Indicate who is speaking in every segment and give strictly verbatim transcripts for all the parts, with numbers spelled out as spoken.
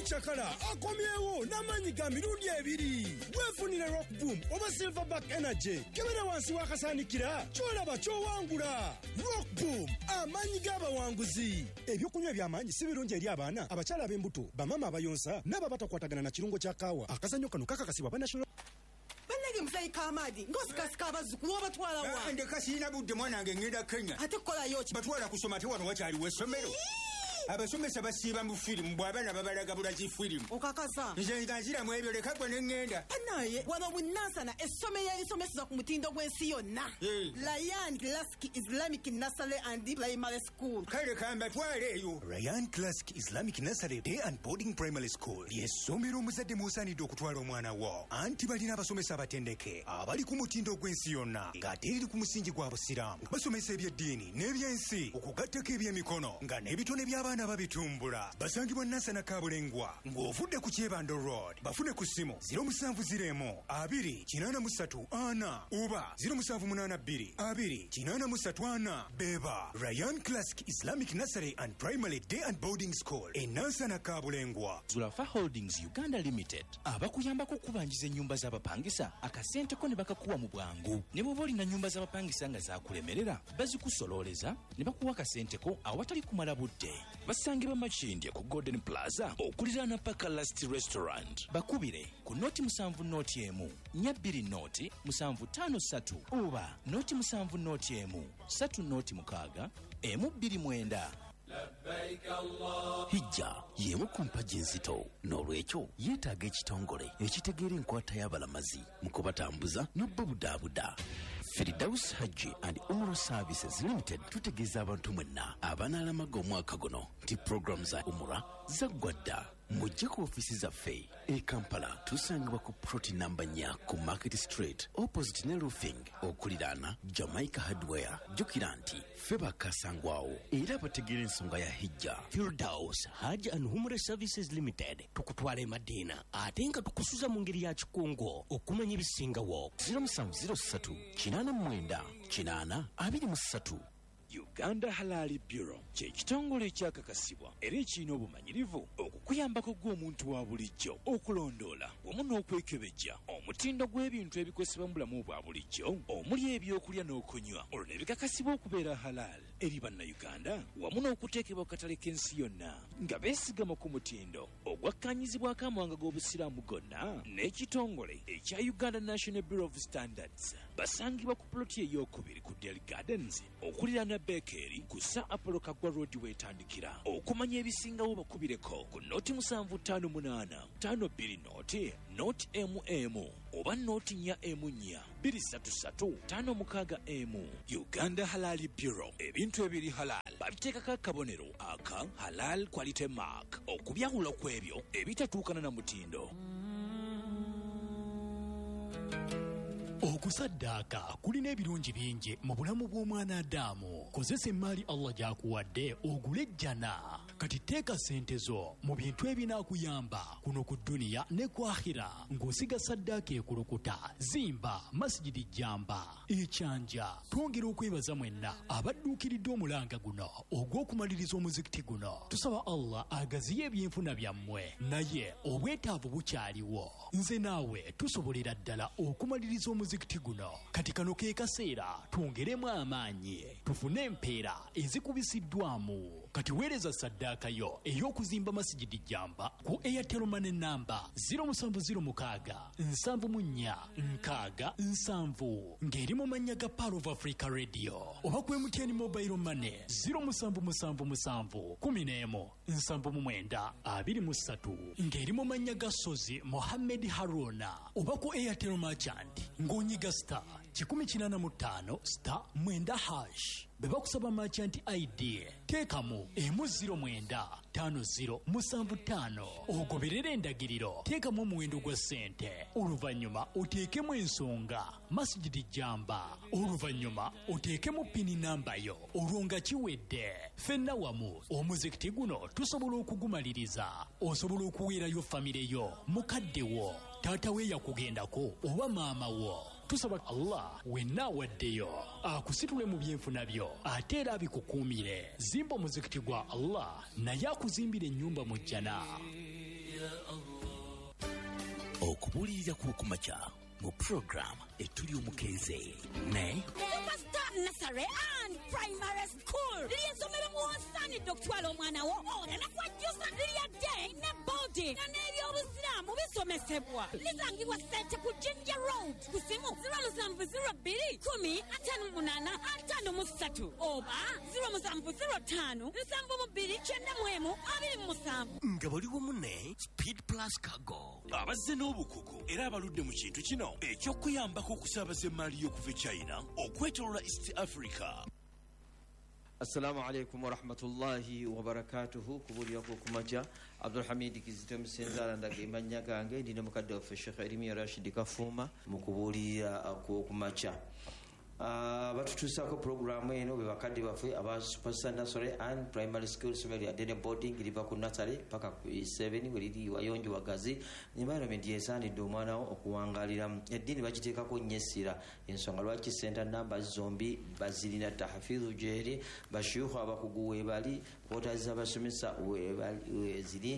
Speaker 1: Chakala akomyewo n'amanyi ga mirundi ebiri. Weefunire Rock Boom oba Silverback Energy kebera wansi wakasanikira kyolaba kyowangula. Rock Boom amanyi g'abawanguzi. Ebyokunywa eby'amaanyi si birungi eri abaana abakyala ab'embuto bamama abayonsa n'ababatakwatagana na kirungo kya kaawa. Akazannyo kano kakakasibwa ba National
Speaker 2: Banage mzai kamadi ngosi kasika abazzukulu obatwala wa.
Speaker 3: Ande kasina budde mwana wange ngenda Kenya.
Speaker 2: Ate kola yoki
Speaker 3: batwala kusoma te wano wakyali w'essomero. Abasomesa basiiba mu firimu bw'abaana babalaga bulaki firimu.
Speaker 2: Okakasa.
Speaker 3: Nze nga nziramu ebyo leka gwe ne ŋŋenda.
Speaker 2: Naye wano bunansana essomero erisomeseza ku mutindo gw'ensi yonna. Ryan Classic Islamic Nursery and Primary School.
Speaker 3: Kale kamba twale eyo.
Speaker 4: Ryan Classic Islamic Nursery Day and Boarding Primary School. Y'essomero omuzadde musaanidde okutwala omwana wo. Anti balina abasomesa abatendeke abali ku mutindo gw'ensi yonna ng'ate eri ku musingi gwa busiraamu. Basomesa eby'eddiini n'ebyensi okugattako eby'emikono nga n'ebitone by'aba Bana babitumbula basangibwa Nansana Kabulengwa ng'ovudde ku Kyebando Road bafune ku ssimu zero seven zero two eight nine three ana oba zero seven eight two two nine three ana beba Ryan Classic Islamic Nursery and Primary Day and Boarding School e Nansana Kabulengwa.
Speaker 5: Zulafa Holdings Uganda Limited abakuyambako kubanjiza ennyumba z'abapangisa akasente ko ne bakakuwa mu bwangu ne bw'oba olina nnyumba z'abapangisa nga zakulemerera bazikusololeza ne bakuwa akasente ko awatali kumala budde. Basangiba Machindye ku Golden Plaza okuliraana Paka Last Restaurant. Bakubire ku noti musanvu noti emu nyabbiri noti musanvu tano satu oba noti musanvu noti emu satu noti mukaaga emu bbiri mwenda. Hijja yemu ku mpagi enzito n'olwekyo yeetaaga ekitongole ekitegeera enkwata y'abalamazi mu kubatambuza n'obbabudaabuda. Firdaus Hajji and Umrah Services Limited tutegeeza abantu mwenna abanaalamaga omwaka guno nti program za Umrah zaggwadda. Mujje ku ofisi zaffe e Kampala tusangibwa ku Proti number nya ku Market Street opposite ne Roofing okuliraana Jamaica Hardware. Jukira nti ffe bakasangwawo era bategeera ensonga ya hijja.
Speaker 6: Firdaus Hajji and Umrah Services Limited tukutwala e Madina ate nga tukusuza mu ngeri ya kikungo okumanya ebisingawo.
Speaker 5: zero seven zero three kinana mwenda kinana abiri mu ssatu. Uganda Halali Bureau kye kitongole ekyakakasibwa era ekirina obumanyirivu okukuyambako gw'omuntu wa bulijjo okulondoola wamu n'okwekebejja omutindo gw'ebintu ebikozesebwa mu bulamu bwa bulijjo omuli ebyokulya n'okunywa olwo ne bikakasibwa okubeera halal eri bannayuganda wamu n'okuteekebwa ku katale k'ensi yonna nga beesigama ku mutindo ogwakkaanyizibwako amawanga g'obusiraamu gonna n'ekitongole ekya Uganda National Bureau of Standards. Basangibwa ku ploti ey'okubiri ku Dairy Gardens okuliraana Bekeri kusa Apollo Kagwa Road wetandikira. Okumanya ebisingawo bakubireko ku noti musanvu tano munana tano bbiri noti noti mm oba noti nya emu nya bbiri ssatu ssatu tano mukaaga emu. Uganda Halali Bureau ebintu ebiri halal babiteekako akabonero aka halal quality mark okubyawula kw'ebyo ebitatuukana na mutindo.
Speaker 7: Okusaddaaka kulina ebirungi bingi mu bulamu bw'omwana Adamu. Kozesa emmaali Allah gy'akuwadde ogule ejjana. Kati teeka ssente zo mu bintu ebinaakuyamba kuno ku dduniya ne ku akhira ng'osiga saddaaka ekulukuta. Zimba masjidi Jamba ekyanja. Twongera okwebaza mwenna abadduukiridde omulanga guno ogw'okumaliriza omuzikiti guno. Tusaba Allah agaziye ebyenfuna byammwe naye obwetaavu bukyaliwo. Nze naawe tusobolera ddala okumaliriza omuzikiti guno. Kati kano ke kaseera twongeremu amaanyi tufune empeera ezikubisiddwamu. Kati weereza saddaaka yo ey'okuzimba masjidi Jamba ku Airtel Money namba zero seven zero mukaaga nsanvu mu nnya nkaaga nsanvu ng'eri mu mannya ga Power of Africa Radio oba ku M T N Mobile Money zero seven seven seven kumi n'emu nsanvu mu mwenda abiri mu ssatu ng'eri mu mannya ga Sozi Mohammed Haruna oba ku Airtel Merchant ng'onyiga star kikumi kinana mu ttaano star mwenda hash. Beba kusaba merchant I D teekamu emu ziro mwenda tano ziro musanvu ttaano ogoberera endagiriro teekamu omuwendo gwa ssente oluvannyuma oteekemu ensonga masjidi Jamba oluvannyuma oteekemu pini namba yo olwo nga kiwedde. Ffenna wamu omuzikiti guno tusobola okugumaliriza. Osobola okuweerayo famire yo mukadde wo taata we yakugendako oba maama wo. Tusaba Allah wenna awaddeyo akusitule mu byenfuna byo ate era abikukuumire. Zimba omuzikiti gwa Allah naye akuzimbira ennyumba mu jjana.
Speaker 5: okubuulirira ku kumakya mu program etuli omukeeze ne
Speaker 8: Superstar Nursery and Primary School lyensomero muwasaanidde okutwala omwana wo oleme kwajjuza lyadde ne boarding nga n'ebyobusiraamu bisomesebwa lisangibwa sente ku Jinja Road ku simu zero musanvu zero bbiri kumi ataano munaana ataano mu ssatu oba zero musanvu zero ttaano nsanvu mu bbiri kyenda mu emu abiri mu musanvu
Speaker 6: nga baliwo munne Speed Plus Cargo
Speaker 5: abazze n'obukugu era abaludde mu kintu kino eky'okuyambako okusaabaza emmaali y'okuva e China okwetolola East Africa.
Speaker 9: Assalamu alaikum wa rahmatullahi wa barakatuhu. Kubulira ku kumaja Abdul Hamid Kizito Msenzala ndage manya gange ndine mukadde waffe Sheikh Elimi Rashid Kafuma mu kubulira ku kumaja. Uh, batutuusako programu eno be bakadde baffe aba Superstar Nursery and Primary School somero ya Dene Boarding liva ku Nursery paka ku seven weliri wayonjo wagazi environment yesaanidde omwana wo okuwangalira eddiini bagiteekako nnyesira ensonga lwaki center numbers zombi bazirina tahfizu gyeri bashuyukhu abakugu weebali kwotazi abasomesa weziri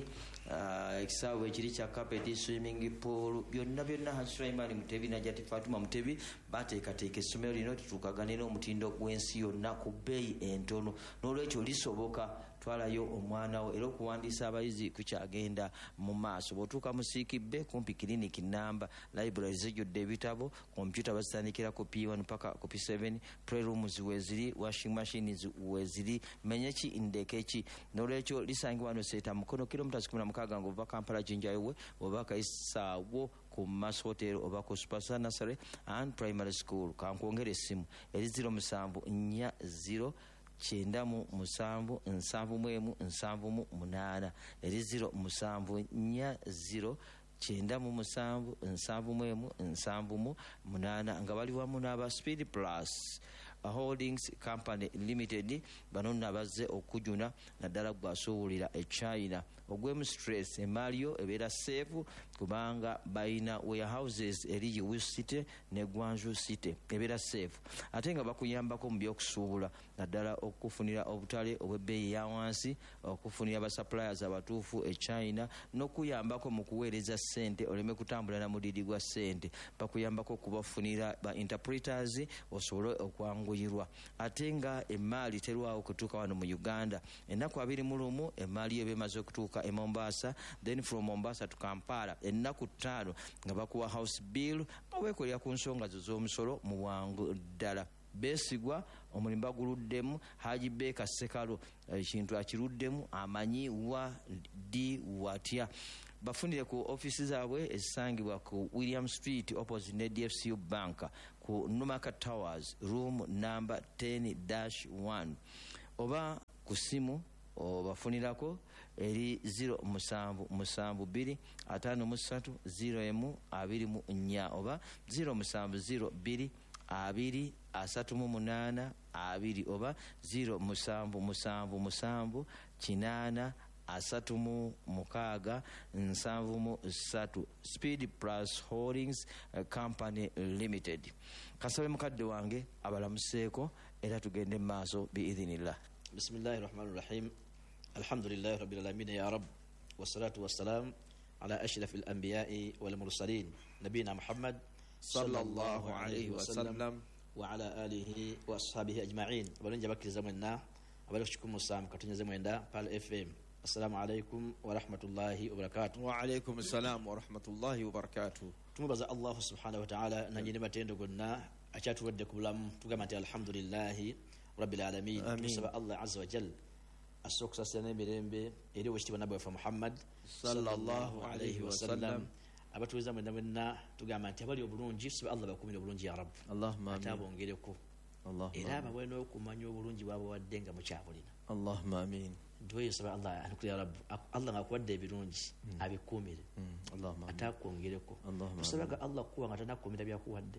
Speaker 9: ekisaawe ekiri kya carpet swimming pool byonna byonna Hajji Sulaiman Mutebi Najati Fatuma Mutebi bateekateeka essomero lino tutuukagane n'omutindo gw'ensi yonna ku bbeeyi entono n'olwekyo lisoboka twalayo omwana wo era okuwandiisa abayizi kukyagenda mu maaso bw'otuuka mu Siikibbe kumpi kiriniki namba library zijjudde ebitabo kompyuta bazitandikira ku P one paka ku P seven playrooms weeziri washing machines weeziri menyeki ndekeki n'olwekyo lisangibwa wano Seeta Mukono kilomita kumi na mukaaga ng'ova Kampala Jinja Highway oba Kayisaawo ku Mass Hotel oba ku Superstar Nursery and Primary School. Kankwongera essimu eri zero musanvu nnya zero kyenda mu musanvu nsanvu mu emu nsanvu mu munaana eri zero musanvu nnya zero kyenda mu musanvu nsanvu mu emu nsanvu mu munaana nga bali wamu n'aba Speed Plus Holdings Company Limited bano nabazze okujuna naddala gwasuubulira e China ogwemu stress emmaali yo ebeera safe kubanga bayina warehouses eri Yiwu City ne Gwanju City ebeera safe ate nga bakuyambako mu by'okusuubula naddala okufunira obutale obw'ebbeeyi ya wansi okufunira basuppliers abatuufu e China n'okuyambako mu kuweereza ssente oleme kutambula na mudiidi gwa ssente bakuyambako okubafunira ba interpreters osobole okwanguyirwa ate nga emmaali terwawo kutuuka wano mu Uganda ennaku abiri mu lumu emmaali yo bemaze okutuuka e Mombasa then from Mombasa to Kampala ennaku ttaano nga bakuwa house bill aweekolera ku nsonga zo z'omusolo mu bwangu ddala beesigwa omulimu baguluddemu Haji Beka Sekalo ekintu akiruddemu amanyi wa di watya bafunire ku offices zaabwe ezisangibwa ku William Street opposite ne D F C U Bank ku Numaka Towers room number ten dash one oba ku simu obafunirako eri zero musanvu musanvu bbiri ataano mu ssatu zero emu abiri mu nnya oba zero musanvu zero bbiri abiri asatu mu munaana abiri oba zero musanvu musanvu musanvu kinaana asatu mu mukaaga nsanvu mu ssatu Speed Plus Holdings uh, Company Limited. Kasabe mukadde wange abalamuseeko era tugende mu maaso biidhinillah.
Speaker 10: Bismillahir Rahmanir Rahim. Alhamdulillahi Rabbil Alamin ya Rabb wassalatu wassalam ala ashrafil anbiya'i wal mursalin nabiyina Muhammad sallallahu alayhi wa sallam wa ala alihi wa ashabihi ajma'in. Abalungi bakkiriza mwenna abali kushukuru Sam katunyaze mwenda Pal F M. Assalamu alaikum wa rahmatullahi wa barakatuh.
Speaker 9: Wa alaikum assalam wa rahmatullahi wa barakatuh.
Speaker 10: Tumubaza Allah subhanahu wa ta'ala na nyine matendo gonna achatuwadde kubulamu tugamba nti alhamdulillahi rabbil alamin. Tusaba Allah azza wa jalla asoksa sene mirembe eri washitibwa nabwe fa Muhammad sallallahu alayhi wa sallam abatuweza mwenda mwenna tugamba nti abali obulungi tusaba Allah bakumire obulungi ya Rabb.
Speaker 9: Allahumma amin.
Speaker 10: Atabongereko. Allahumma. Era abaweno okumanya obulungi bwabo waddenga mu kyabulina.
Speaker 9: Allahumma amin.
Speaker 10: Dwe yasaba Allah anukuli ya Rabb Allah ngakuwadde ebirungi mm. abikumire mm. Allahumma atakwongereko tusabaga Allah kuwa nga tanakumira byakuwadde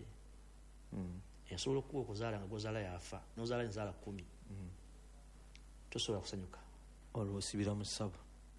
Speaker 10: mm. yasobola okuwa okuzaala nga gozaala yafa nozaala enzaala kumi mm. tosobola kusanyuka
Speaker 9: olwo osibira mu ssaba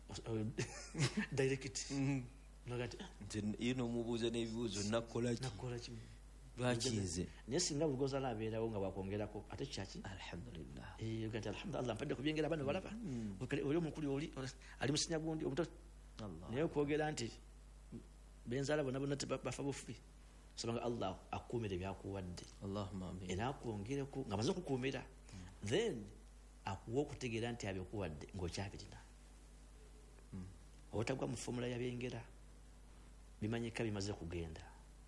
Speaker 10: direct
Speaker 9: mm. nagati ino mubuuze n'ebibuuzo nakola ki
Speaker 10: nakola ki
Speaker 9: lwakize
Speaker 10: naye singa bugozaala abeerawo nga bwakwongerako ate kyaki
Speaker 9: alhamdulillah
Speaker 10: eh ugati alhamdulillah Allah mpadde kubyengera bano balaba oli omukuli oli ali musinya gundi omuto naye okwogera nti benzala bonna bonna bafa bufi sobanga allah akuumira ebyakuwadde era akwongereko nga maze okukuumira then akuwa okutegeera nti abyokuwadde ng'okyabirina obutagwa mu fomula yabyengera bimanyika bimaze kugenda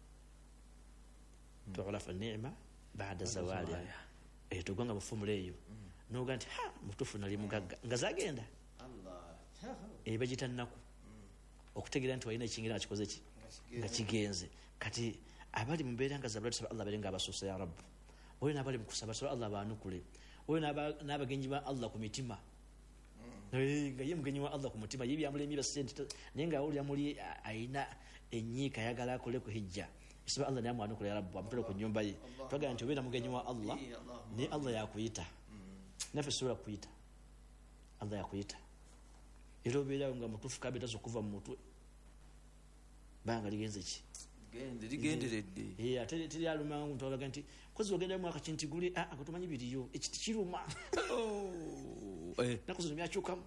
Speaker 10: tuulafa nima baada zawaliha togwanga mu fomula eyo noga nti ha mutufu nali mugagga nga zagenda bagita nnaku okutegeera nti walina ekingira nga kikoze ki nga kigenze kati abali mu mbeera nga zabula tusaba allah balenga abasuusa ya rabbu oyo n'abali mu kusaba tusaba allah baanukule oyo n'abagenyi ba allah ku mitima nga ye mugenyi wa allah ku mutima ye byamulemi basente naye nga awulira muli ayina enyiika ayagala akole ku hijja isaba allah naye amwanukule ya rabbu amutole ku nyumba ye twagala nti obeera mugenyi wa allah naye allah yakuyita naffe sobola kuyita allah yakuyita era obeerawo nga mutuufu kabetaza okuva mu mutwe banga ligenze ki
Speaker 9: ligenderedde
Speaker 10: ate teryalumangu ntiwabaga nti kozi ogenda mwaka kinti guli akatumanyi biriyo ekiti kiruma naku zino byakyukamu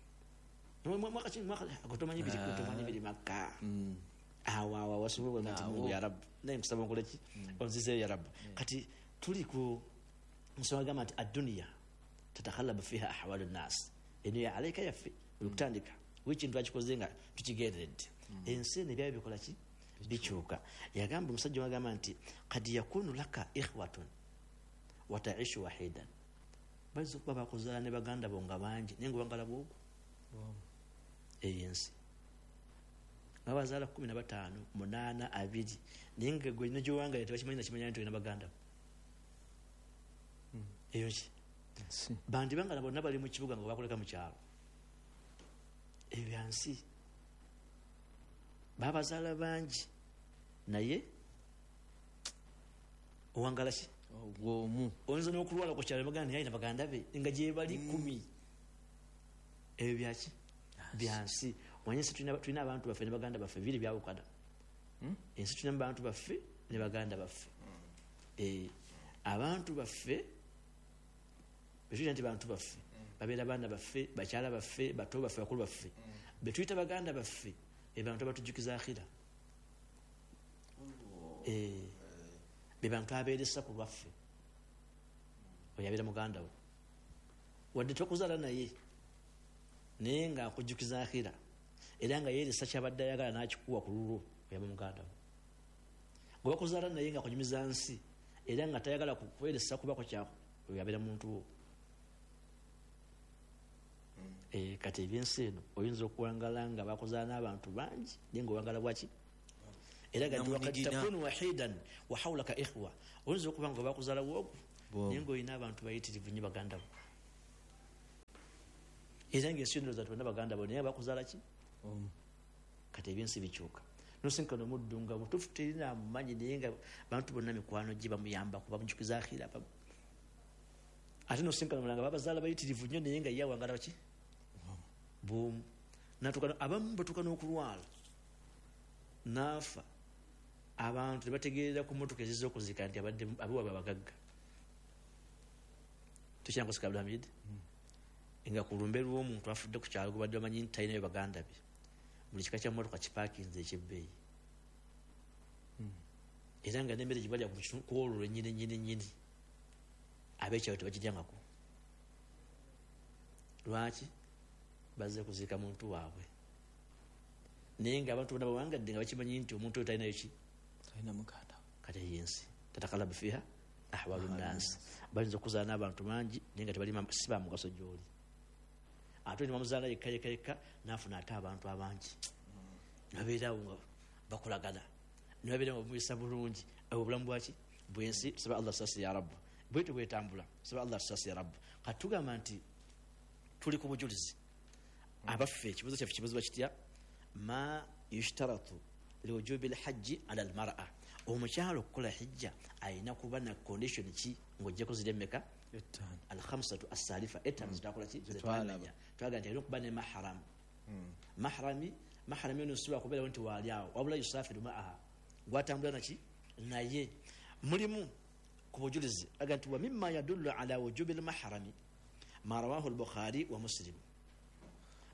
Speaker 10: akatumanyi biri kutumanyi biri makka awawa wasobobona nti mungu ya rabbu naye nkusaba nkoleki onzizeyo ya rabbu kati tuli ku nsonga gamba nti adduniya tatakhalabu fiha ahwalu nnas eniyo alaika yaffe olukutandika wekintu akikoze nga tukigenderedde ensi eno ebyabyo bikola ki bikyuka yagamba omusajja wagamba nti kad yakunu laka ikhwatun wataishu wahidan bayinza okuba bakuzaala ne baganda bo nga bangi naye nga wangala bwogwo eyo ensi nga bazaala kumi na bataano munaana abiri naye nga gwe no gyowangala tebakimanyi nakimanya nti olina baganda bo eyo ki bandi bangala bonna bali mu kibuga nga bakuleka mu kyalo eyo byansi babazaala bangi naye owangala ki
Speaker 9: gwomu
Speaker 10: oyinza n'okulwala ku kyalo baganda naye alina baganda be nga gye bali kumi ebyo byaki byansi omanye ensi tulina abantu baffe ne baganda baffe biri byawukana ensi tulina bantu baffe ne baganda baffe abantu baffe betuyita nti bantu baffe babeera baana baffe bakyala baffe bato baffe bakulu baffe betuyita baganda baffe ebantu abatujjukiza akhira bebantu abeeresa ku lwaffe oyabeera muganda wo wadde tokuzaala naye naye nga akujjukiza akhira era nga yeeresa kyabadde ayagala n'akikuwa ku lulwo oyaba muganda wo gwe bakuzaala naye nga akunyumiza nsi era nga tayagala kuweeresa kubako kyako oyabeera muntu wo kati ebyensi eno oyinza okuwangala nga bakuzaala n'abantu bangi naye nga owangala bwaki era gati wakad takunu wahidan wa hawlaka ikhwa oyinza okuba nga bakuzaala woogu naye nga olina abantu bayitirivu nnyo baganda bo era nga ensi yondoza tibana baganda bo naye bakuzaala ki kati ebyensi bikyuka nosinkana omuddu nga mutuufu terina mumanyi naye nga bantu bonna mikwano gye bamuyambaku bamujukiza akhira ate nosinkana mulanga babazaala bayitirivu nnyo naye nga ye awangala ki bomu abamu batuuka n'okulwala naafa abantu tebategeerera ku motoka eziza okuzika nti abiwabwe abagagga tukyanga osika abdulhamid nga ku lumbe lw'omuntu afudde ku kyalo gubadde bamanyi nti talinayo baganda be buli kika kya motoka kipaakinze ekyebbeeyi era nga n'emmere gibalya ku olwo lwennyini nyini nyini ab'ekyalo tebagiryangako lwaki bazze kuziika muntu waabwe naye nga abantu bona bawangadde nga bakimanyi nti omuntu oyo talinayo ki
Speaker 9: talina muganda
Speaker 10: kati eyensi tatakalabu fiha ahwalu nnansi bayinza okuzaala n'abantu bangi naye nga tebali si ba mugaso gy'oli ate ne bamuzaala yekka yekka yekka n'afuna ate abantu abangi nebabeerawo nga bakolagana nebabeera nga bamuyisa bulungi obulamu bwaki bwensi saba allah sasi ya rabbu bwetyo bwetambula saba allah sasi ya rabbu kati tugamba nti tuli ku bujulizi abaffe ekibuzo kyaffe kibuzibwa kitya ma yushtaratu liwujubi lhajji ala almar'a omukyalo okukola hijja ayina kuba na condition ki ng'ojjako ziri emmeka alhamsatu assalifa etaano zitakola ki zetwamanya twaga nti alina okuba ne mahram mahrami mahrami ono siba kubeerawo nti waali awo wabula yusafiru maaha gwatambula naki naye mulimu ku bujulizi aga nti wa mima yadullu ala wujubi lmahrami ma rawahu albukhari wa muslim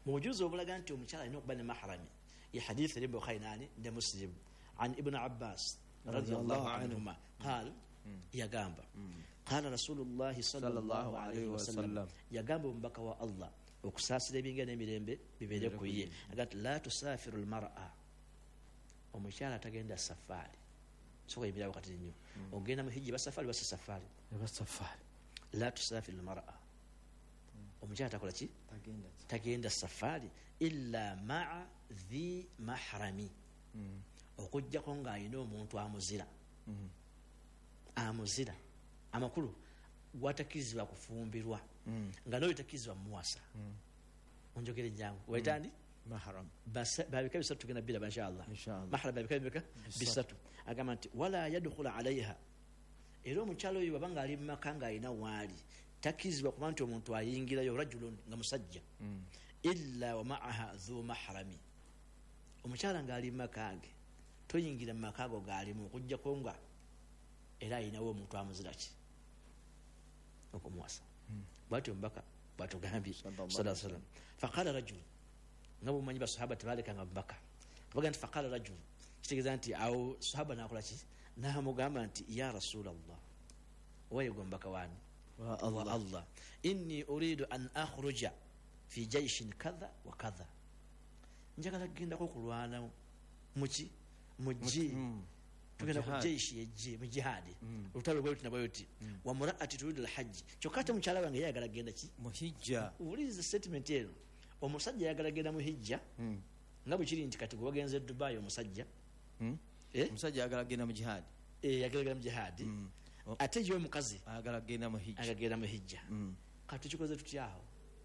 Speaker 10: mujuzi obulaga nti omukyala alina okuba ne mahrami ye hadithi eri bukhari nani ne muslim an ibn abbas radiyallahu anhuma qal yagamba qala rasulullahi sallallahu alayhi wasallam yagamba omubaka wa allah okusaasira ebinga n'emirembe bibeere ku ye agati la tusafiru almar'a omukyala tagenda safaari soka yimira wakati nnyo ogenda mu hijja basafari basa safari
Speaker 9: basafari
Speaker 10: la tusafiru almar'a omukyala takola ki tagenda safari illa ma'a dhi mahrami okujjako ng'alina omuntu amuzira amuzira amakulu gwatakirizibwa kufumbirwa nga nawe takirizibwa muwasa onjogere jangu waitani
Speaker 9: mahram
Speaker 10: babika bisatu tugenda bila inshallah mahram babika bika bisatu agamba nti wala yadkhula alaiha era omukyalo oyo wabanga ali mu maka nga alina waali takirizibwa kuba nti omuntu ayingirayo rajulun nga musajja illa wa ma'aha dhu mahrami omukyala nga ali mu maka ge toyingira mu maka go gaalimu okujjako nga era ayinawo omuntu amuzira ki okumuwasa bwati omubaka bwatugambye sallallahu alaihi wasallam faqala rajul nga bumanyi basahaba tebalekanga mubaka baga nti faqala rajul kitegeeza nti awo sahaba nakola ki namugamba nti ya rasulallah wayego mubaka wani wa allah inni uridu an akhruja fi jayshin kadha wa kadha njagala kugendako kulwana muki muji tugenda ku jaishi yeje mu jihadi olutalo bwe tutina bwoti wa muraati turidu alhajj kyokate mukyala wange yagala genda ki
Speaker 9: mu hijja
Speaker 10: ulize statement eno omusajja yagala genda mu hijja nga bukiri nti kati gwagenze Dubai omusajja
Speaker 9: eh omusajja yagala genda mu jihadi
Speaker 10: eh yagala genda mu jihadi ate yo mukazi
Speaker 9: agala genda mu hijja
Speaker 10: agala genda mu hijja kati kikoze tutyaho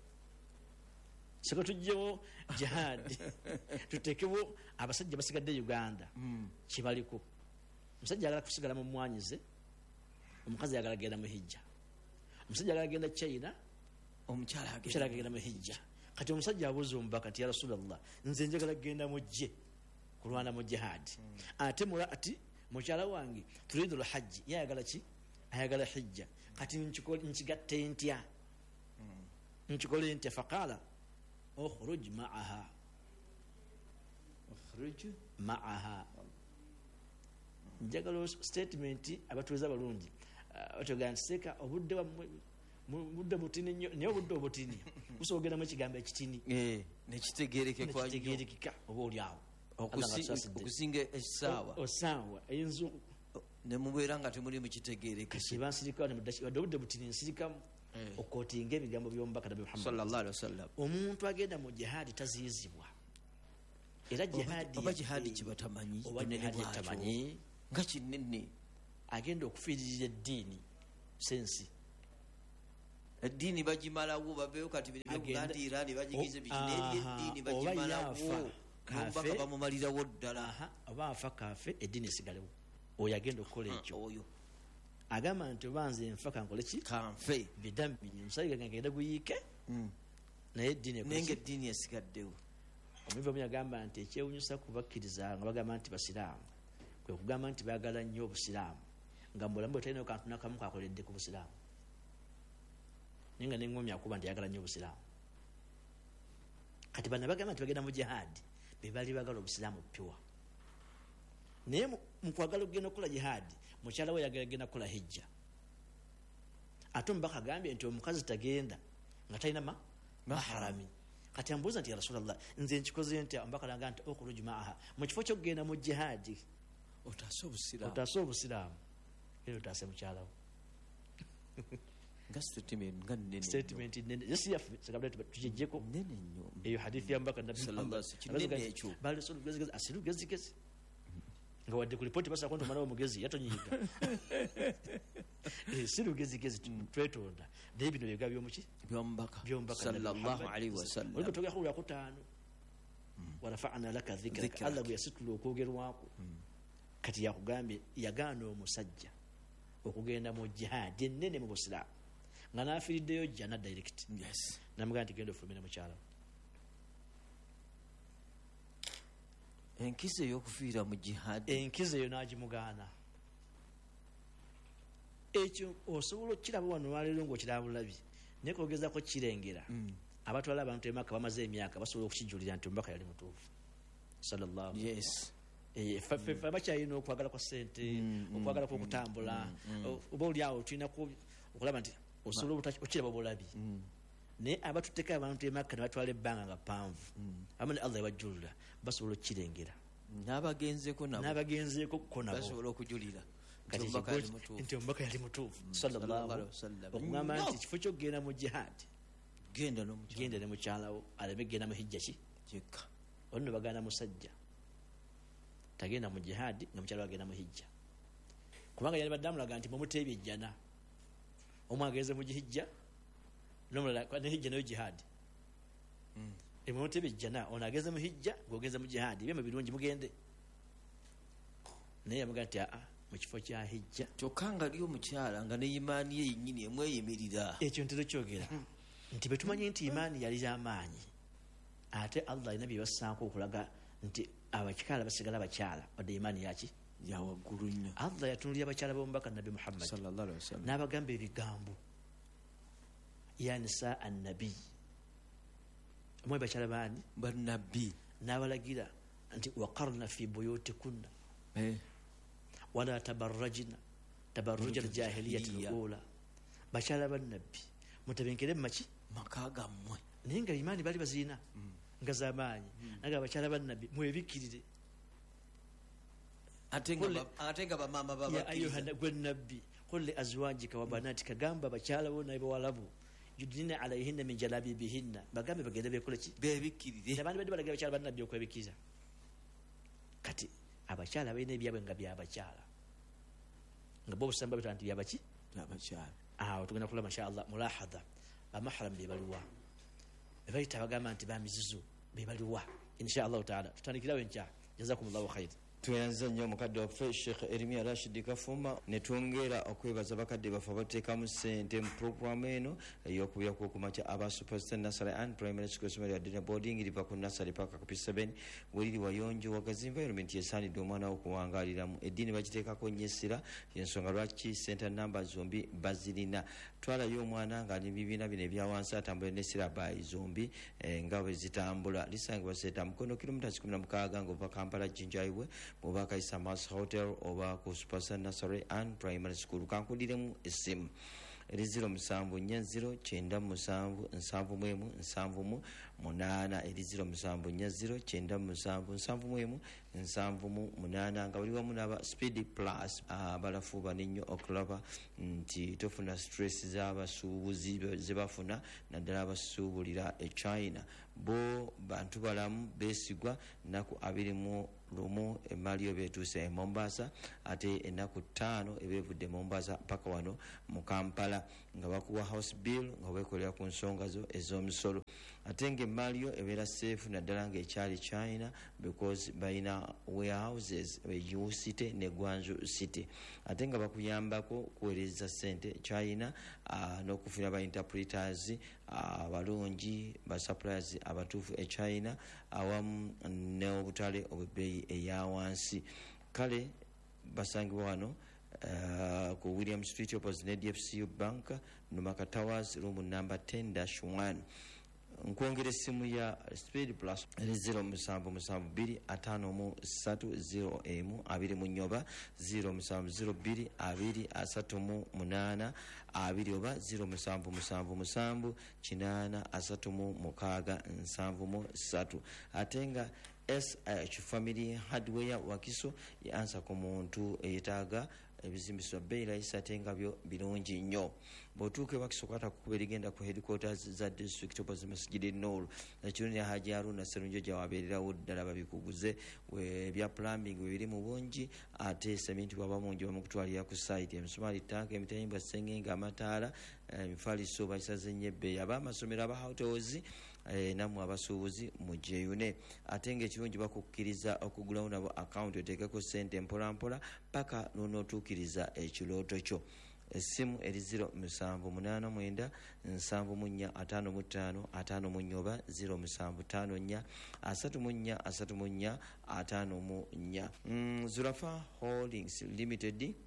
Speaker 10: siko tujjewo jihadi tutekewo abasajja basigadde Uganda kibaliko omusajja agala kusigala mu mwanyize omukazi agala genda mu hijja omusajja agala genda China
Speaker 9: omukyala
Speaker 10: agenda mu hijja kati omusajja abuuza omubaka nti ya rasulallah nze njagala kugenda mu jje kulwana mu jihadi ate muraati mukyala wange turidu alhajj yayagala ki ayagala hijja kati nkigatte ntya nkikole ntya faqala ukhruj ma'aha
Speaker 9: ukhruj
Speaker 10: ma'aha njagala statement abatuweza balungi otoganseka obudde wa mudde butini nnyo naye obudde obutini usogera mu kigambo ekitini
Speaker 9: eh nekitegereke kwa nnyo
Speaker 10: nekitegerekeka oba oli awo
Speaker 9: okusinga essaawa
Speaker 10: osaawa eyinza
Speaker 9: ne mubeera nga temuli mu kitegereke
Speaker 10: kibansirika ne mudashi obudde butini nsirika okotinga ebigambo by'omubaka Nabi Muhammad
Speaker 9: sallallahu alaihi wasallam
Speaker 10: omuntu agenda mu jihadi taziyizibwa era jihadi
Speaker 9: oba jihadi kibatamanyi
Speaker 10: oba jihadi tamanyi
Speaker 9: nga kinene
Speaker 10: agenda okufiirira eddiini sensi
Speaker 9: eddiini bagimalawo babeeyo kati byokuganti Irani bagigize bikineri eddiini bagimalawo nomubaka bamumalirawo ddala
Speaker 10: oba afa kafe eddiini esigalewo oyo agenda okukola ekyo
Speaker 9: oyo
Speaker 10: agamba nti obanze enfa kankole ki
Speaker 9: kanfe
Speaker 10: bidambi omusajja gagenda guyiike naye eddiini
Speaker 9: nenge eddiini esigaddewo
Speaker 10: omuva omu yagamba nti ekyewunyusa kubakkiriza nga bagamba nti basiraamu kwe kugamba nti baagala nnyo obusiraamu nga mubulamu bwe talinayo kantu nakamu kakoledde ku busiraamu naye nga neŋŋomi akuba nti yagala nnyo obusiraamu kati bana bagamba nti bagenda mu jihadi be bali bagala obusiraamu piwa naye mu kwagala okugenda okukola jihadi mukyala we yagala genda kukola hijja ate omubaka agambye nti omukazi tagenda nga talina maharami kati ambuuza nti ya rasulallah nze nkikoze nti omubaka naga nti okuruju maaha mu kifo kyokugenda mu jihadi
Speaker 9: otaase obusiraamu
Speaker 10: otaase obusiraamu era otaase mukyalawo
Speaker 9: nga statement nga nene
Speaker 10: statement nene yesi yafu sakabla tujejeko
Speaker 9: nene nnyo
Speaker 10: eyo hadithi ya mbaka Nabi
Speaker 9: sallallahu alaihi wasallam ekyo
Speaker 10: bali solo gezi gezi asiru gezi gezi nga wadde ku report basa kwando mwana omugezi yatonyiga eh siru gezi gezi twetonda naye bino byega byomuki
Speaker 9: byombaka
Speaker 10: byombaka
Speaker 9: sallallahu alaihi wasallam
Speaker 10: oliko toga ku yakutano wa rafa'na laka dhikraka Allah yasitulu okwogerwako kati yakugambye yagaana omusajja okugenda mu jihad ennene mu busiraamu nga naafiriddeyo jana direct
Speaker 9: yes
Speaker 10: namugamba nti genda ofulumira mukyala
Speaker 9: enkizo ey'okufiira mu jihadi
Speaker 10: enkizo eyo n'agimugaana ekyo osobola okukiraba wano waleero ng'okiraba bulabi naye kogezako kirengera abatwala abantu emaka bamaze emyaka basobola okukijulira nti omubaka yali mutuufu sallallahu
Speaker 9: yes
Speaker 10: ffe bakyalina okwagala kwa ssente okwagala kwokutambula oba oli awo tulina okulaba nti osobola okiraba obulabi naye abatutteko abantu emaka ne batwala ebbanga nga ppanvu abamu ne allah ebajjulira basobola okukirengera
Speaker 9: n'abagenzeko nabo
Speaker 10: n'abagenzeko ko nabo
Speaker 9: basobola okujulira
Speaker 10: nti omubaka yali mutuufu okugamba nti ekifo kyokugenda mu jihadi genda ne mukyalawo aleme genda mu hijja ki
Speaker 9: kyekka
Speaker 10: olino baganda musajja tagenda mu jihadi nga mukyala agenda mu hijja kubanga yali badde amulaga nti mumuteebye ejjana omu ageze mu hijja nomulala ne hijja nayo jihadi emumuteebye ejjana ono ageze mu hijja gogeze mu jihadi byema birungi mugende naye yamuga nti aa mu kifo kya hijja
Speaker 9: kyokka nga ali omukyala nga ne imaani ye yennyini emweyimirira
Speaker 10: ekyo ntero kyogera nti betumanyi nti imaani yali y'amaanyi ate allah alina bye bassaako okulaga nti abakyala basigala abakyala wadde imaani yaki
Speaker 9: yawaggulu nnyo
Speaker 10: allah yatunulira abakyala b'omubaka nabi muhammad n'abagamba ebigambo ya nisa annabi omwe bakyala baani
Speaker 9: bannabbi
Speaker 10: n'abalagira nti waqarna fi buyutikunna wala tabarrajna tabarruja aljahiliyati lula bakyala bannabbi mutabenkere mumaki
Speaker 9: maka gammwe
Speaker 10: naye nga imaani bali bazirina nga z'amaanyi naga abakyala bannabbi mwebikkirire
Speaker 9: ate nga bamaama
Speaker 10: babakkiriza gwe nabbi qul li azwajika wa banatika gamba bakyala bo naye bawala bo yudnina alayhinna min jalabibihinna bagambe bagende bekole ki
Speaker 9: bebikkirire
Speaker 10: abandi badde balagira abakyala bannabbi okwebikkiriza kati abakyala balina ebyabwe nga byabakyala nga bo obusamba betwa nti byabaki
Speaker 9: byabakyala
Speaker 10: awo tugenda kulaba inshallah mulahadha bamahram bebaliwa bebayita bagamba nti bamizizo bebaliwa inshallah taala tutandikirawo enkya jazakumullahu khair
Speaker 9: tweyanza nnyo omukadde waffe sheekh erimiya rashidi kafuma ne twongera okwebaza bakadde baffe abateekamu ssente mu puroguramu eno ey'okubyaku okumakya aba superstar nasary and primary school somero ya dina boarding liva ku nasary paka ku p seven weliri wayonjo wagazi environment yesaanidde omwana wo okuwangaaliramu eddiini bagiteekako nnyo essira yensonga lwaki center number zombi bazirina twalayo omwana ng'ali bibiina bino ebyawansi atambula n'essira bayi zombi nga bwe zitambula lisangibwa seeta mukono kilomita kikumi na mukaaga ng'ova kampala jinjaiwe oba kayisa mas hotel oba ku superstar nursery and primary school kankudiremu essimu eri ziro musanvu nnya ziro kyenda musanvu nsanvu mu emu nsanvu mu munaana eri ziro musanvu nnya ziro kyenda musanvu nsanvu mu emu nsanvu mu munaana nga buli wamu n'aba speed plus abalafuuba n'ennyo okulaba nti tofuna stress z'abasuubuzi ze bafuna naddala abasuubulira e china bo bantu balamu beesigwa nnaku abiri mu lumu emaliyo betuuse e Mombasa ate ennaku ttaano ebeevudde Mombasa paka wano mu Kampala nga bakuwa house bill nga beekolera ku nsonga zo ez'omusolo ate nga emaliyo ebeera safe naddala ng'ekyali China because balina warehouses Yiwu City ne Guangzhou City ate nga bakuyambako kuweereza ssente China uh, n'okufuna ba interpreters abalungi uh, ba suppliers abatuufu e China awamu n'obutale obwebbeeyi eya wansi kale basangibwa wano uh, ku William Street opposite ne D F C U Bank Numaka Towers room number ten dash one nkwongera essimu ya speed plus zero musanvu musanvu bbiri ataano mu ssatu zero emu abiri mu nnyoba zero musanvu zero bbiri abiri asatu mu munaana abiri oba zero musanvu musanvu musanvu kinaana asatu mu mukaaga nsanvu mu ssatu ate nga S H Family Hardware Wakiso yansa ku muntu eyetaaga ebizimbiswa beerayisa ate nga byo birungi nnyo bw'otuuka ewakiso kwata kukuba erigenda ku headquarters za district opposite masjidi noor nakiro ne haji haruna serunjo gyawabeererawo ddala babikuguze ebya plumbing bwe biri mu bungi ate sementi bwaba mungi bamukutwalira ku site emisumaali tanka emitayimbwa sengenge amataala emifaliso bakisaze nnyo ebbeeyi ab'amasomero aba hotels Eh, namwe abasuubuzi mujeyune ate ng'ekirungi bakukkiriza okugulawo nabo akawunti oteekeko ssente mpolampola paka n'onootuukiriza ekirooto kyo essimu eri ziro musanvu munaana mwenda nsanvu mu nnya ataano mu ttaano ataano mu nnya oba ziro musanvu ttaano nnya asatu mu nnya asatu mu nnya ataano mu nnya mm, Zulafa Holdings Limited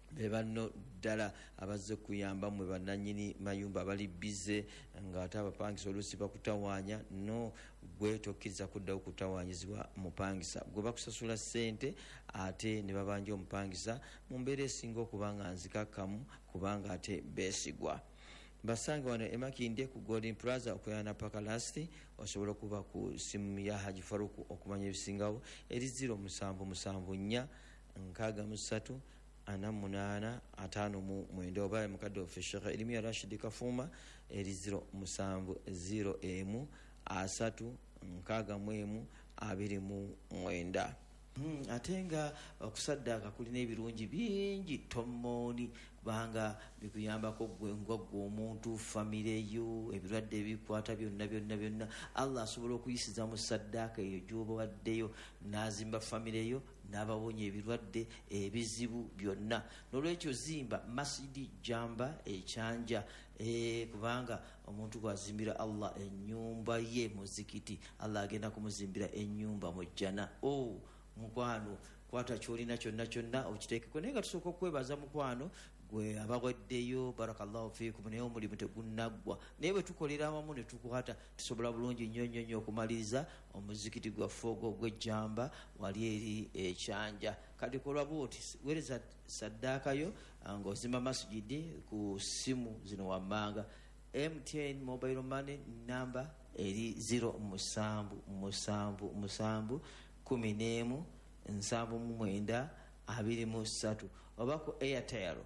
Speaker 9: be banno ddala abazze kuyamba mwe bannannyini mayumba abali bize ng'ate abapangisa oluusi bakutawaanya no gwe tokkiriza kuddawo kutawaanyizibwa mupangisa gwe bakusasula ssente ate ne babanja omupangisa mu mbeera esinga okuba nga nzikakkamu kubanga ate beesigwa. Basange wano emakindye ku Golden Plaza okuyana paka lasti osobola okuba ku simu ya Haji Faruku okumanya ebisingawo eri zero musanvu musanvu nnya nkaaga mu ssatu ana munaana ataano mu mwenda oba mukadde waffe Sheikh Elimiya Rashid Kafuma eri zero musanvu zero emu asatu nkaaga mu emu abiri mu mwenda. Hmm, ate nga okusaddaaka kulina ebirungi bingi tomooni kubanga bikuyambako gwe ngwaggwe omuntu famire yo ebirwadde ebikwata byonna byonna byonna Allah asobola okuyisiza mu saddaaka eyo gy'obawaddeyo n'azimba famire yo n'abawonya ebirwadde ebizibu byonna. N'olwekyo zimba masidi jamba ekyanja e, kubanga omuntu gwazimbira Allah ennyumba ye muzikiti Allah agenda kumuzimbira ennyumba mu jjana. Oh, mukwano kwata kyolina kyonna kyonna okiteekeko naye nga tusooka okwebaza mukwano gwe abaweddeyo barakallahu fiikum naye omulimu tegunnaggwa naye bwe tukolera awamu ne tukwata tusobola bulungi nnyo nnyo nnyo okumaliriza omuzikiti gwaffe ogwo ogw'ejjamba wali eri ekyanja. Kati kolwa bwoti weereza saddaakayo ng'ozimba masjidi ku simu zino wammanga M T N mobile money namba eri zero musanvu musanvu musanvu kumi n'emu nsanvu mu mwenda abiri mu ssatu oba ku Airtel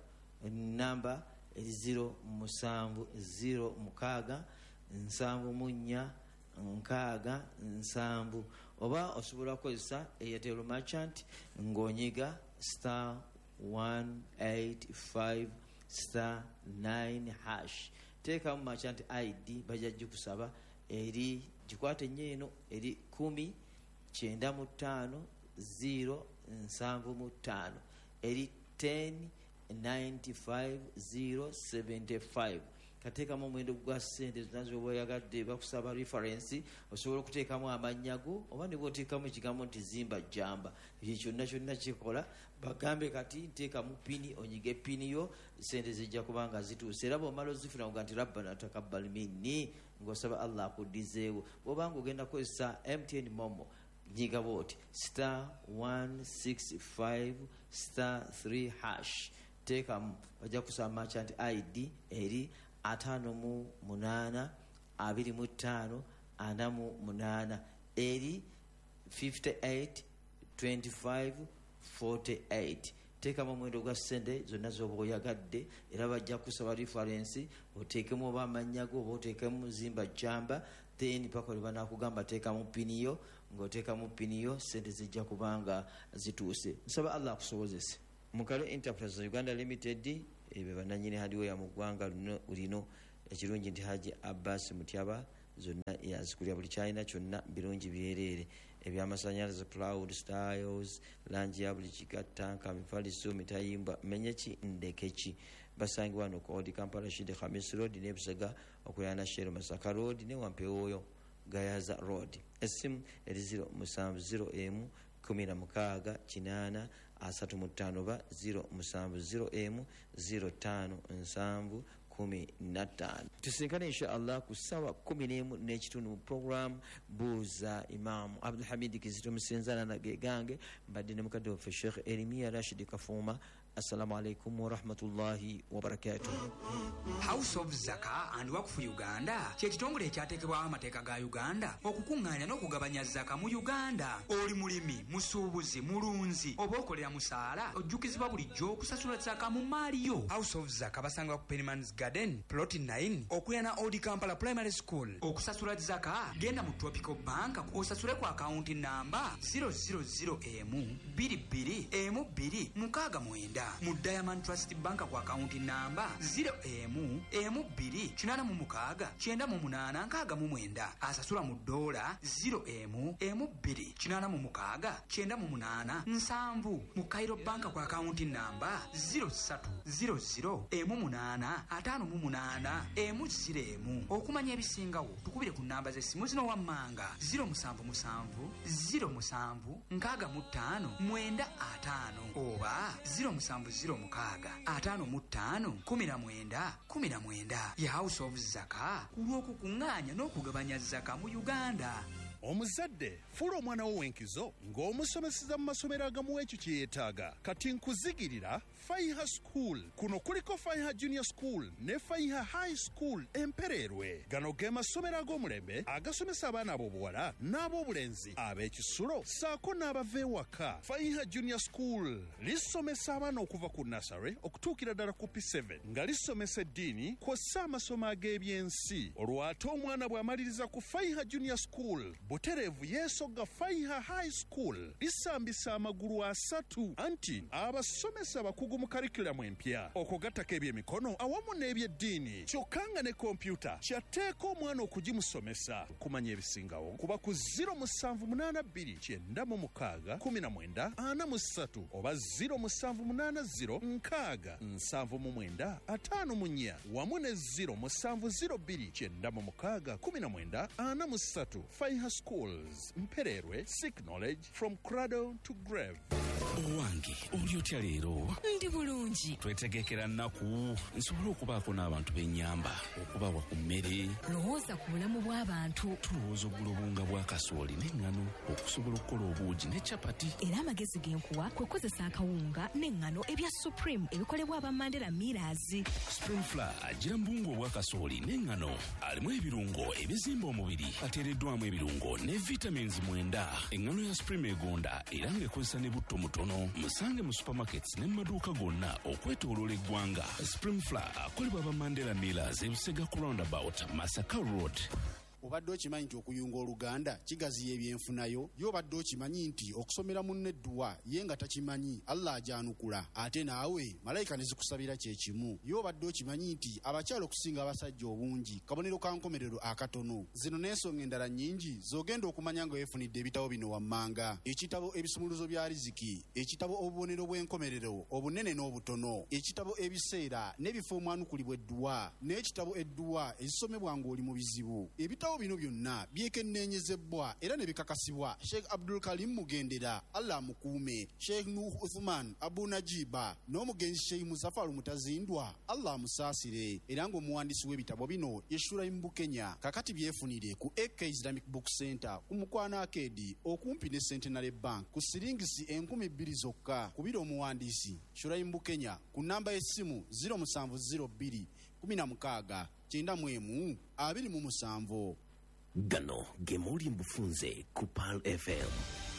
Speaker 9: namba eri zero musanvu zero mukaaga nsanvu mu nnya nkaaga nsanvu oba osobola kukozesa Airtel merchant ng'onyiga star one eight five star nine hash teekamu merchant I D bajja gikusaba eri gikwate nnyo eno eri kumi kyenda mu ttaano zero nsanvu mu ttaano eri ten ninety five zero seventy five. Kateekamu omuwendo gwa ssente zonna z'oba oyagadde bakusaba reference osobola okuteekamu amannya go oba ne bw'oteekamu ekigambo nti zimba jjamba ekyo kyonna kyonna kikola bagambe kati nteekamu pini onyige pini yo ssente zijja kuba nga zituuse era bw'omala ozifuna nga nti rabbana takabbal minni ng'osaba Allah akuddizeewo. bw'obanga ogenda kukozesa M T N momo nyiga bwoti star one six five star three hash teekamu bajja kusaba merchant I D eri ataano mu munaana abiri mu ttaano ana mu munaana eri fifty eight twenty five forty eight. Teekamu omuwendo gwa ssente zonna z'oba oyagadde era bajja kusaba reference oteekemu oba amannya go oba oteekemu zimba jjamba then paka lwe banaakugamba teekamu pini yo ng'oteekamu pini yo ssente zijja kubanga zituuse. Nsaba Allah akusobozese. Mukalo Enterprise Uganda Limited ebe bannannyini hardware mu ggwanga lino ekirungi nti Haji Abbas Mutyaba zonna yazikulya buli kyalina kyonna birungi byereere ebyamasannyalaze cloud styles langi ya buli kigatta kamifaliso mitayimba menyeki ndekeki basangi wano ku Old Kampala Shide Khamis Road ne Busega okuyana Shero Masaka Road ne Wampeoyo Gayaza Road. Esimu eri zero musanvu zero emu kumi na mukaaga kinaana asatu mu ttaano ba zero musanvu zero emu zero ttaano nsanvu kumi na ttaano. Tusinkane insha Allah ku ssaawa kumi n'emu n'ekitundu mu program buuza Imam Abdul Hamid Kizito Musenzana nage gange mbadde ne mukadde waffe Sheikh Elimiya Rashid Kafuma. Assalamu alaikum wa rahmatullahi wa barakatuh.
Speaker 11: House of Zaka and Waqf Uganda kye kitongole ekyateekebwaho amateeka ga Uganda okukuŋŋaanya n'okugabanya zaka mu Uganda. Oli mulimi, musuubuzi, mulunzi oba okolera musaala ojjukizibwa bulijjo okusasula zaka mu maali yo. House of Zaka basangibwa ku Pennyman's Garden plot nine okuyana Old Kampala Primary School. Okusasula zaka genda mu Tropical Bank osasule ku akawunti namba zero zero zero emu bbiri bbiri emu bbiri mukaaga mwenda mu Diamond Trust Bank ku akawunti namba zero emu emu bbiri kinaana mu mukaaga kyenda mu munaana nkaaga mu mwenda asasula mu ddoola zero emu emu bbiri kinaana mu mukaaga kyenda mu munaana nsanvu mu Cairo Bank ku akawunti namba zero ssatu zero zero emu munaana ataano mu munaana emu ziro emu. Okumanya ebisingawo tukubire ku namba z'essimu zino wammanga zero musanvu musanvu zero musanvu nkaaga mu ttaano mwenda ataano oba zero musanvu musanvu ziro mukaaga ataano mu ttaano kumi na mwenda kumi na mwenda ya House of Zaka ku lw'okukuŋŋaanya n'okugabanya zaka mu Uganda.
Speaker 12: Omuzadde fuula omwana wo w'enkizo ng'omusomeseza mu masomero agamuwa ekyo kye yeetaaga. Kati nkuzigirira Faiha School. Kuno kuliko Faiha Junior School ne Faiha High School Empererwe. Gano ge masomero ag'omulembe agasomesa abaana ab'obuwala n'ab'obulenzi ab'ekisulo ssaako n'abava ewaka. Faiha Junior School lisomesa abaana okuva ku nasare okutuukira ddala ku P seven nga lisomesa eddiini kw'ossa amasomo ag'ebyensi. Olwo ate omwana bw'amaliriza ku Faiha Junior School butereevu yeesogga Faiha High School lisambisa amagulu asatu anti abasomesa bakugu mu karikulamu empya okugattako ebyemikono awamu n'ebyeddiini kyokka nga ne kompyuta kyateeka omwana okugimusomesa. Kumanya ebisingawo kuba ku ziro musanvu munaana bbiri kyenda mu mukaaga kumi na mwenda ana mu ssatu oba ziro musanvu munaana ziro nkaaga nsanvu mu mwenda ataano mu nnya wamu ne ziro musanvu ziro bbiri kyenda mu mukaaga kumi na mwenda ana mu ssatu. Faiha Schools Mpererwe, seek knowledge from cradle to grave.
Speaker 13: Owange oli otya leero?
Speaker 14: Ndi bulungi.
Speaker 13: Twetegekera nnaku nsobole okubaako n'abantu b'ennyamba okubawa ku mmere.
Speaker 14: Lowooza ku bulamu bw'abantu.
Speaker 13: Tulowooza oggula obunga bwa kasooli n'eŋŋano okusobola okukola obuugi ne capati.
Speaker 14: Era amagezi g'enkuwa kwe kozesa akawunga n'eŋŋano ebya Supreme ebikolebwa aba Mandela Millers.
Speaker 13: Supreme Flour agira mu bunga obwa kasooli n'eŋŋano alimu ebirungo ebizimba omubiri ateereddwamu ebirungo ne vitamins mwenda. Eŋŋano ya Supreme egonda era ng'ekozesa ne butto mutono. Musange mu supermarkets ne mu maduuka gonna okwetooloola eggwanga. Supreme Flour akolebwa aba Mandela Millers e Busega ku roundabout Masaka Road.
Speaker 15: Obadde okimanyi nti okuyunga Oluganda kigaziya ebyenfunayo? Y'obadde okimanyi nti okusomera munne Edduwa ye nga takimanyi Allah ajanukula ate naawe malayika ne zikusabira kye kimu? Y'obadde okimanyi nti abakyala okusinga abasajja obungi kabonero ka nkomerero akatono? Zino n'ensonga endala nnyingi z'ogenda okumanya nga weefunidde ebitabo bino wammanga: ekitabo ebisumuluzo bya riziki, ekitabo obubonero bw'enkomerero obunene n'obutono, ekitabo ebiseera n'ebifo omwanukulibwa Edduwa, n'ekitabo Edduwa ezisomebwa ng'oli mu bizibu. Ebitabo bino byonna byekenneenyezebwa era ne bikakasibwa Sheikh Abdul Karim Mugendera, Allah amukuume, Sheikh Nuh Uthman Abu Najiba n'omugenzi Sheikh Muzafaru Mutazindwa, Allah amusaasire, era ng'omuwandiisi w'ebitabo bino ye Shuraim Bukenya. Kakati byefunire ku A K Islamic Book Center ku Mukwana Arcade okumpi ne Centenary Bank ku siringisi enkumi bbiri zokka. Kubira omuwandiisi Shuraim Bukenya ku namba y'essimu ziro musanvu ziro bbiri kumi na mukaaga kyenda mu emu abiri mu musanvu.
Speaker 6: Gano ge muli mbufunze ku P A L F M.